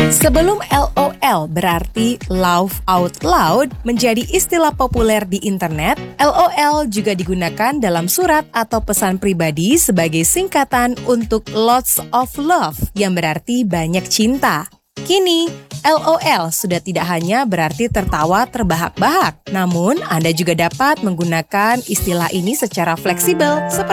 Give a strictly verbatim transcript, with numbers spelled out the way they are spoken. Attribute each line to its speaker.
Speaker 1: Sebelum LOL berarti laugh out loud menjadi istilah populer di internet, LOL juga digunakan dalam surat atau pesan pribadi sebagai singkatan untuk lots of love yang berarti banyak cinta. Kini, LOL sudah tidak hanya berarti tertawa terbahak-bahak, namun Anda juga dapat menggunakan istilah ini secara fleksibel seperti